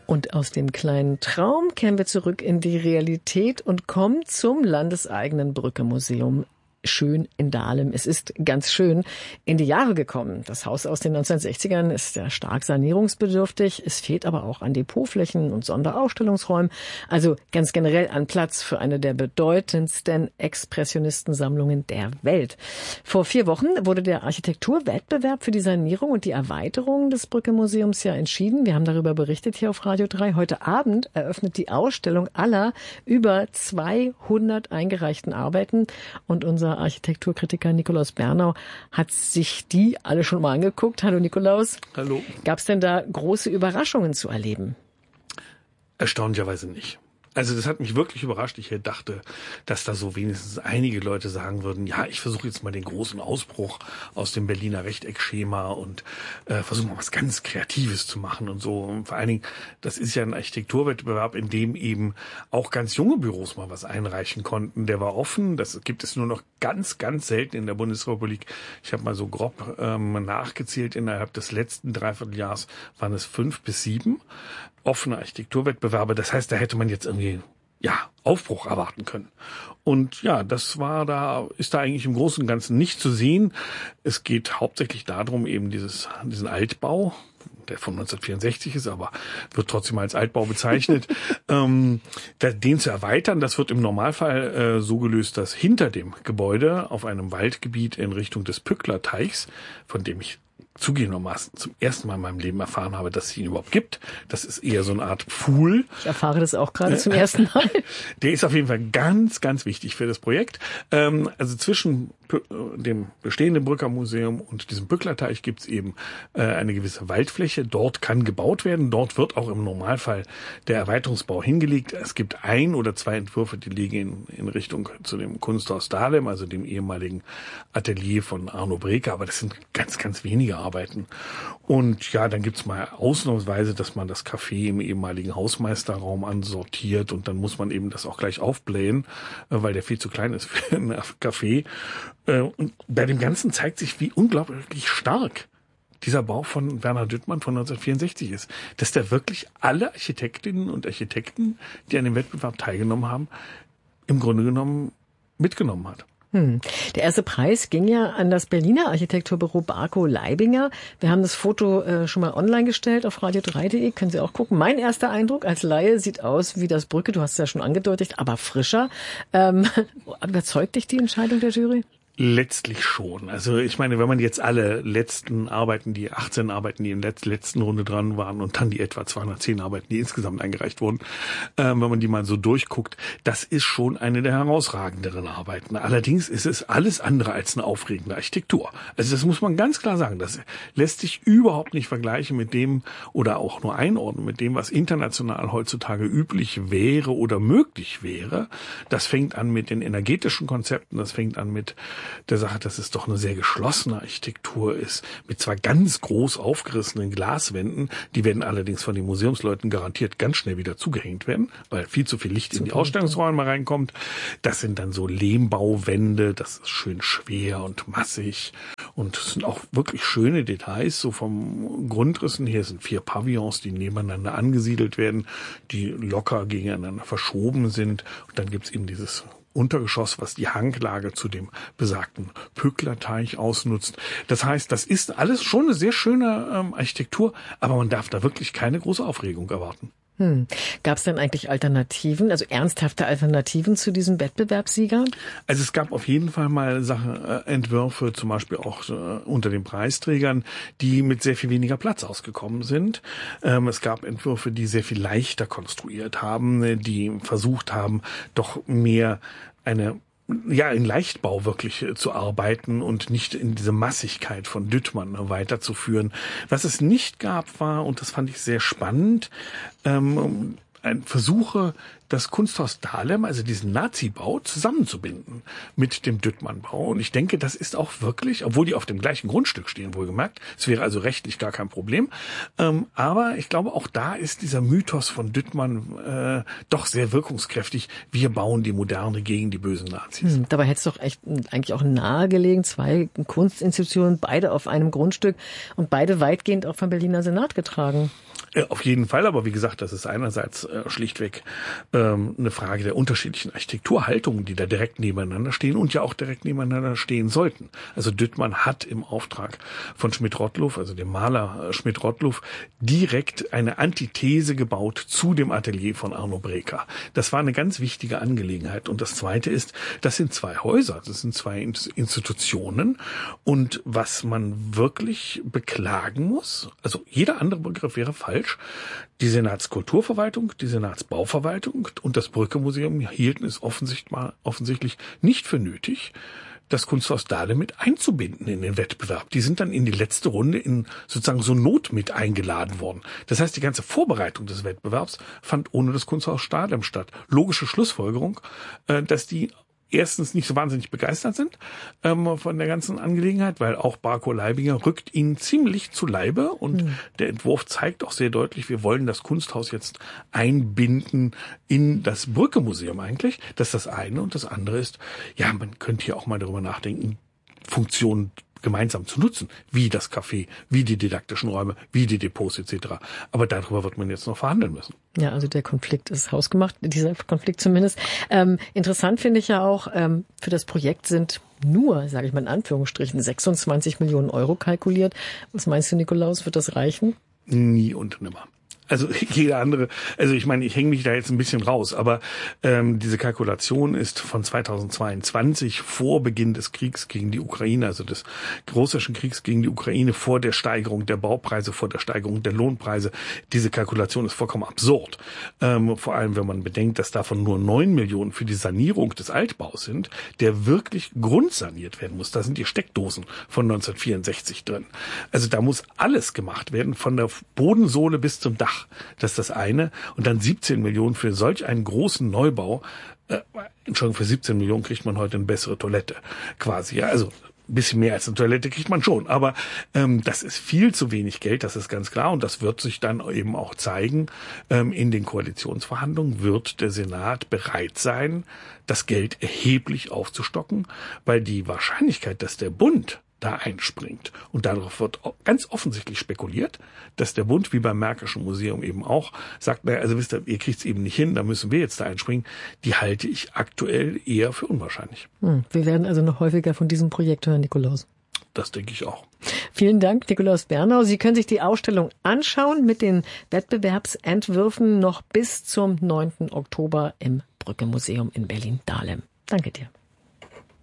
Und aus dem kleinen Traum kehren wir zurück in die Realität und kommen zum landeseigenen Brücke-Museum. Schön in Dahlem. Es ist ganz schön in die Jahre gekommen. Das Haus aus den 1960ern ist ja stark sanierungsbedürftig. Es fehlt aber auch an Depotflächen und Sonderausstellungsräumen. Also ganz generell an Platz für eine der bedeutendsten Expressionistensammlungen der Welt. Vor 4 Wochen wurde der Architekturwettbewerb für die Sanierung und die Erweiterung des Brücke-Museums ja entschieden. Wir haben darüber berichtet hier auf Radio 3. Heute Abend eröffnet die Ausstellung aller über 200 eingereichten Arbeiten und unser Architekturkritiker Nikolaus Bernau hat sich die alle schon mal angeguckt. Hallo Nikolaus. Hallo. Gab es denn da große Überraschungen zu erleben? Erstaunlicherweise nicht. Also das hat mich wirklich überrascht. Ich dachte, dass da so wenigstens einige Leute sagen würden, ja, ich versuche jetzt mal den großen Ausbruch aus dem Berliner Rechteckschema und versuche mal was ganz Kreatives zu machen und so. Und vor allen Dingen, das ist ja ein Architekturwettbewerb, in dem eben auch ganz junge Büros mal was einreichen konnten. Der war offen. Das gibt es nur noch ganz, ganz selten in der Bundesrepublik. Ich habe mal so grob nachgezählt. Innerhalb des letzten Dreivierteljahres waren es 5 bis 7 offene Architekturwettbewerbe. Das heißt, da hätte man jetzt irgendwie, Aufbruch erwarten können. Und ja, ist da eigentlich im Großen und Ganzen nicht zu sehen. Es geht hauptsächlich darum, eben diesen Altbau, der von 1964 ist, aber wird trotzdem als Altbau bezeichnet, den zu erweitern. Das wird im Normalfall so gelöst, dass hinter dem Gebäude auf einem Waldgebiet in Richtung des Pückler-Teichs, von dem ich zugegebenermaßen zum ersten Mal in meinem Leben erfahren habe, dass es ihn überhaupt gibt. Das ist eher so eine Art Pool. Ich erfahre das auch gerade zum ersten Mal. Der ist auf jeden Fall ganz, ganz wichtig für das Projekt. Also zwischen dem bestehenden Brücker-Museum und diesem Pücklerteich gibt es eben eine gewisse Waldfläche. Dort kann gebaut werden. Dort wird auch im Normalfall der Erweiterungsbau hingelegt. Es gibt 1 oder 2 Entwürfe, die liegen in Richtung zu dem Kunsthaus Dahlem, also dem ehemaligen Atelier von Arno Breker. Aber das sind ganz, ganz wenige Arbeiten. Und ja, dann gibt's mal ausnahmsweise, dass man das Café im ehemaligen Hausmeisterraum ansortiert und dann muss man eben das auch gleich aufblähen, weil der viel zu klein ist für ein Café. Und bei dem Ganzen zeigt sich, wie unglaublich stark dieser Bau von Werner Düttmann von 1964 ist. Dass der wirklich alle Architektinnen und Architekten, die an dem Wettbewerb teilgenommen haben, im Grunde genommen mitgenommen hat. Der erste Preis ging ja an das Berliner Architekturbüro Barco Leibinger. Wir haben das Foto schon mal online gestellt auf radio3.de. Können Sie auch gucken. Mein erster Eindruck als Laie sieht aus wie das Brücke. Du hast es ja schon angedeutet, aber frischer. Überzeugt dich die Entscheidung der Jury? Letztlich schon. Also ich meine, wenn man jetzt alle letzten Arbeiten, die 18 Arbeiten, die in der letzten Runde dran waren und dann die etwa 210 Arbeiten, die insgesamt eingereicht wurden, wenn man die mal so durchguckt, das ist schon eine der herausragenderen Arbeiten. Allerdings ist es alles andere als eine aufregende Architektur. Also das muss man ganz klar sagen. Das lässt sich überhaupt nicht vergleichen mit dem oder auch nur einordnen mit dem, was international heutzutage üblich wäre oder möglich wäre. Das fängt an mit den energetischen Konzepten, das fängt an mit der Sache, dass es doch eine sehr geschlossene Architektur ist, mit 2 ganz groß aufgerissenen Glaswänden. Die werden allerdings von den Museumsleuten garantiert ganz schnell wieder zugehängt werden, weil viel zu viel Licht in die Ausstellungsräume reinkommt. Das sind dann so Lehmbauwände, das ist schön schwer und massig. Und es sind auch wirklich schöne Details, so vom Grundrissen her sind 4 Pavillons, die nebeneinander angesiedelt werden, die locker gegeneinander verschoben sind. Und dann gibt's eben dieses Untergeschoss, was die Hanglage zu dem besagten Pücklerteich ausnutzt. Das heißt, das ist alles schon eine sehr schöne Architektur, aber man darf da wirklich keine große Aufregung erwarten. Gab es denn eigentlich Alternativen, also ernsthafte Alternativen zu diesem Wettbewerbssieger? Also es gab auf jeden Fall mal Entwürfe, zum Beispiel auch unter den Preisträgern, die mit sehr viel weniger Platz ausgekommen sind. Es gab Entwürfe, die sehr viel leichter konstruiert haben, die versucht haben, doch mehr in Leichtbau wirklich zu arbeiten und nicht in diese Massigkeit von Düttmann weiterzuführen. Was es nicht gab, war, und das fand ich sehr spannend, Versuche, das Kunsthaus Dahlem, also diesen Nazi-Bau, zusammenzubinden mit dem Düttmann-Bau. Und ich denke, das ist auch wirklich, obwohl die auf dem gleichen Grundstück stehen, wohlgemerkt, es wäre also rechtlich gar kein Problem. Aber ich glaube, auch da ist dieser Mythos von Düttmann doch sehr wirkungskräftig. Wir bauen die Moderne gegen die bösen Nazis. Dabei hätte es doch eigentlich auch nahegelegen, 2 Kunstinstitutionen, beide auf einem Grundstück und beide weitgehend auch vom Berliner Senat getragen. Auf jeden Fall, aber wie gesagt, das ist einerseits schlichtweg eine Frage der unterschiedlichen Architekturhaltungen, die da direkt nebeneinander stehen und ja auch direkt nebeneinander stehen sollten. Also Düttmann hat im Auftrag von Schmidt-Rottluff, also dem Maler Schmidt-Rottluff, direkt eine Antithese gebaut zu dem Atelier von Arno Breker. Das war eine ganz wichtige Angelegenheit. Und das Zweite ist, das sind zwei Häuser, das sind zwei Institutionen. Und was man wirklich beklagen muss, also jeder andere Begriff wäre falsch, die Senatskulturverwaltung, die Senatsbauverwaltung und das Brücke-Museum hielten es offensichtlich nicht für nötig, das Kunsthaus Dahlem mit einzubinden in den Wettbewerb. Die sind dann in die letzte Runde in sozusagen so Not mit eingeladen worden. Das heißt, die ganze Vorbereitung des Wettbewerbs fand ohne das Kunsthaus Dahlem statt. Logische Schlussfolgerung, dass die erstens nicht so wahnsinnig begeistert sind von der ganzen Angelegenheit, weil auch Barko Leibinger rückt ihnen ziemlich zu Leibe und der Entwurf zeigt auch sehr deutlich, wir wollen das Kunsthaus jetzt einbinden in das Brücke-Museum eigentlich. Das ist das eine. Und das andere ist, ja, man könnte hier auch mal darüber nachdenken, Funktionen gemeinsam zu nutzen, wie das Café, wie die didaktischen Räume, wie die Depots etc. Aber darüber wird man jetzt noch verhandeln müssen. Ja, also der Konflikt ist hausgemacht, dieser Konflikt zumindest. Interessant finde ich ja auch, für das Projekt sind nur, sage ich mal in Anführungsstrichen, 26 Millionen Euro kalkuliert. Was meinst du, Nikolaus, wird das reichen? Nie und nimmer. Also jeder andere, also ich meine, ich hänge mich da jetzt ein bisschen raus, aber diese Kalkulation ist von 2022 vor Beginn des Kriegs gegen die Ukraine, also des russischen Kriegs gegen die Ukraine, vor der Steigerung der Baupreise, vor der Steigerung der Lohnpreise. Diese Kalkulation ist vollkommen absurd. Vor allem, wenn man bedenkt, dass davon nur 9 Millionen für die Sanierung des Altbaus sind, der wirklich grundsaniert werden muss. Da sind die Steckdosen von 1964 drin. Also da muss alles gemacht werden, von der Bodensohle bis zum Dach. Das ist das eine. Und dann 17 Millionen für solch einen großen Neubau. Entschuldigung, für 17 Millionen kriegt man heute eine bessere Toilette quasi. Ja, also ein bisschen mehr als eine Toilette kriegt man schon. Aber das ist viel zu wenig Geld, das ist ganz klar. Und das wird sich dann eben auch zeigen. In den Koalitionsverhandlungen wird der Senat bereit sein, das Geld erheblich aufzustocken, weil die Wahrscheinlichkeit, dass der Bund da einspringt. Und darauf wird ganz offensichtlich spekuliert, dass der Bund, wie beim Märkischen Museum eben auch, sagt, naja, also wisst ihr, ihr kriegt es eben nicht hin, da müssen wir jetzt da einspringen. Die halte ich aktuell eher für unwahrscheinlich. Wir werden also noch häufiger von diesem Projekt hören, Nikolaus. Das denke ich auch. Vielen Dank, Nikolaus Bernau. Sie können sich die Ausstellung anschauen mit den Wettbewerbsentwürfen noch bis zum 9. Oktober im Brücke-Museum in Berlin-Dahlem. Danke dir.